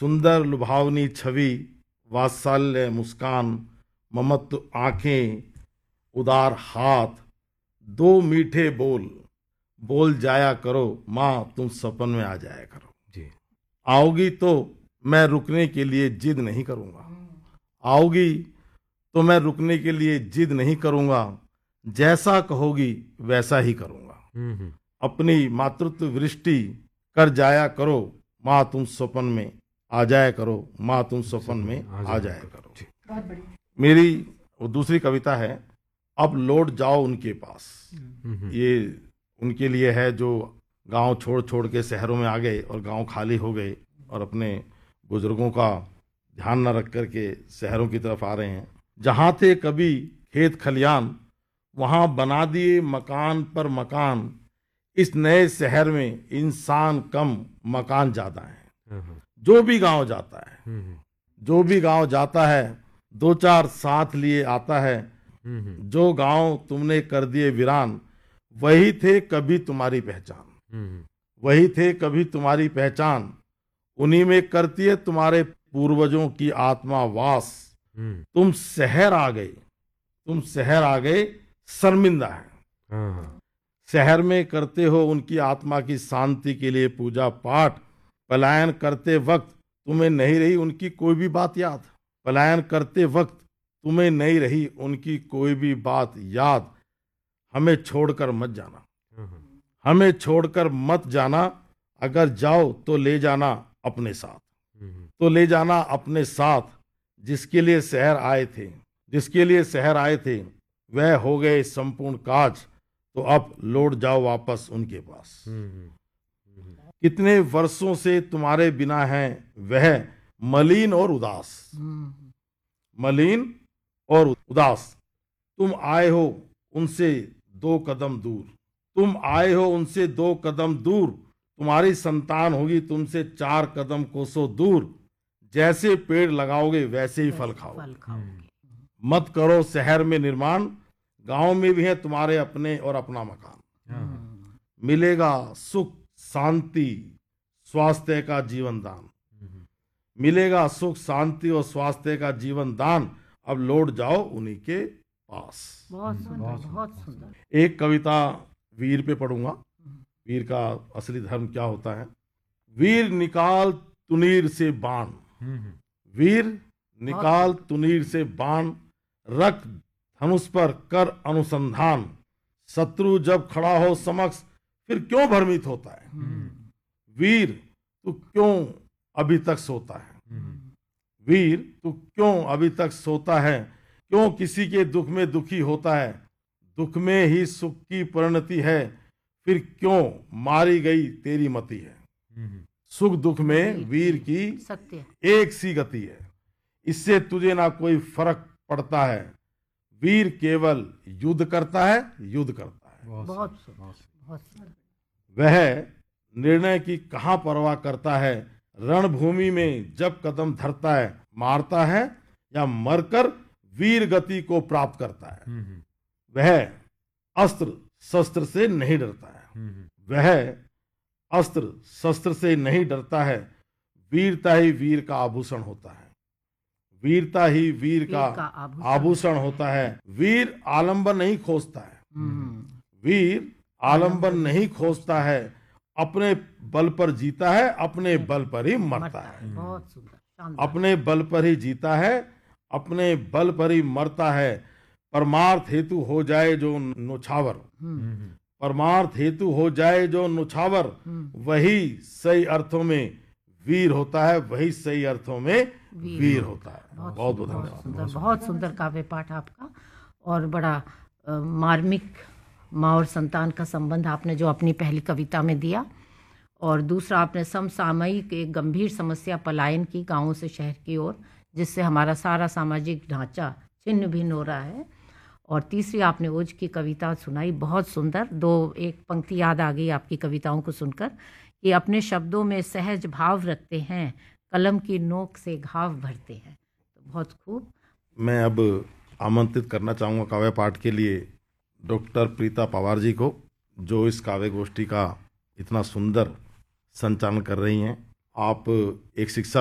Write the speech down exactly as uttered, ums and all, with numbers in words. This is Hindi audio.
सुंदर लुभावनी छवि, वात्सल्य मुस्कान, ममत्व आंखें, उदार हाथ, दो मीठे बोल, बोल जाया करो माँ तुम सपन में आ जाया करो जी। आओगी तो मैं रुकने के लिए जिद नहीं करूँगा, आओगी तो मैं रुकने के लिए जिद नहीं करूँगा, जैसा कहोगी वैसा ही करूँगा। हम्म हम्म। अपनी मातृत्व वृष्टि कर जाया करो माँ तुम सपन में आ जाया करो, माँ तुम सपन में आ जाया करो। मेरी वो दूसरी कविता है, अब लौट जाओ उनके पास। ये उनके लिए है जो गांव छोड़ छोड़ के शहरों में आ गए और गांव खाली हो गए और अपने बुजुर्गों का ध्यान न रख करके शहरों की तरफ आ रहे हैं। जहाँ थे कभी खेत खलियान, वहाँ बना दिए मकान पर मकान, इस नए शहर में इंसान कम मकान ज्यादा है। जो भी गांव जाता है, जो भी गांव जाता है दो चार साथ लिए आता है, जो गांव तुमने कर दिए वीरान, वही थे कभी तुम्हारी पहचान, वही थे कभी तुम्हारी पहचान, उन्हीं में करती है तुम्हारे पूर्वजों की आत्मा वास। तुम शहर आ गए, तुम शहर आ गए शर्मिंदा है, शहर में करते हो उनकी आत्मा की शांति के लिए पूजा पाठ। पलायन करते वक्त तुम्हें नहीं रही उनकी कोई भी बात याद, पलायन करते वक्त तुम्हें नहीं रही उनकी कोई भी बात याद। हमें छोड़कर मत जाना, हमें छोड़कर मत जाना, अगर जाओ तो ले जाना अपने साथ, तो ले जाना अपने साथ। जिसके लिए शहर आए थे, जिसके लिए शहर आए थे, वह हो गए संपूर्ण काज, तो अब लौट जाओ वापस उनके पास। कितने वर्षों से तुम्हारे बिना है वह मलिन और उदास, मलिन और उदास। तुम आए हो उनसे दो कदम दूर, तुम आए हो उनसे दो कदम दूर, तुम्हारी संतान होगी तुमसे चार कदम कोसों दूर। जैसे पेड़ लगाओगे वैसे ही फल खाओगे। मत करो शहर में निर्माण, गांव में भी है तुम्हारे अपने और अपना मकान। मिलेगा सुख शांति स्वास्थ्य का जीवन दान, मिलेगा सुख शांति और स्वास्थ्य का जीवन दान, अब लौट जाओ उन्हीं के पास। बहुत सुंदर, बहुत सुंदर। एक कविता वीर पे पढ़ूंगा। वीर का असली धर्म क्या होता है। वीर निकाल तुनीर से बाण, वीर निकाल तुनीर से बाण, रख धनुष पर कर अनुसंधान। शत्रु जब खड़ा हो समक्ष फिर क्यों भ्रमित होता है, वीर तू क्यों अभी तक सोता है, वीर तू क्यों अभी तक सोता है। क्यों किसी के दुख में दुखी होता है, दुख में ही सुख की परिणति है, फिर क्यों मारी गई तेरी मति है। सुख दुख में वीर की सत्य एक सी गति है, इससे तुझे ना कोई फर्क पड़ता है। वीर केवल युद्ध करता है, युद्ध करता है। बहुत बहुत वह निर्णय की कहाँ परवाह करता है, रणभूमि में जब कदम धरता है, मारता है या मरकर वीर गति को प्राप्त करता है। वह अस्त्र शस्त्र से नहीं डरता है, वह अस्त्र शस्त्र से नहीं डरता है। वीरता ही वीर का आभूषण होता है, वीरता ही वीर का, का आभूषण होता है। वीर आलंबन नहीं खोजता है, वीर आलंबन नहीं खोजता है, अपने बल पर जीता है, अपने बल पर ही मरता है। बहुत सुंदर, अपने बल पर ही जीता है, अपने बल पर ही मरता है। परमार्थ हेतु हो जाए जो नुछावर, परमार्थ हेतु हो जाए जो नुछावर, वही सही अर्थों में वीर होता है, वही सही अर्थों में वीर होता है। बहुत बहुत धन्यवाद। सुंदर, बहुत सुंदर काव्य पाठ आपका, और बड़ा आ, मार्मिक माँ और संतान का संबंध आपने जो अपनी पहली कविता में दिया, और दूसरा आपने समसामयिक एक गंभीर समस्या पलायन की गांवों से शहर की ओर, जिससे हमारा सारा सामाजिक ढांचा छिन्न भिन्न हो रहा है। और तीसरी आपने ओज की कविता सुनाई, बहुत सुंदर। दो एक पंक्ति याद आ गई आपकी कविताओं को सुनकर, कि अपने शब्दों में सहज भाव रखते हैं, कलम की नोक से घाव भरते हैं। तो बहुत खूब। मैं अब आमंत्रित करना चाहूँगा काव्य पाठ के लिए डॉक्टर प्रीता पवार जी को, जो इस काव्य गोष्ठी का इतना सुंदर संचालन कर रही हैं। आप एक शिक्षा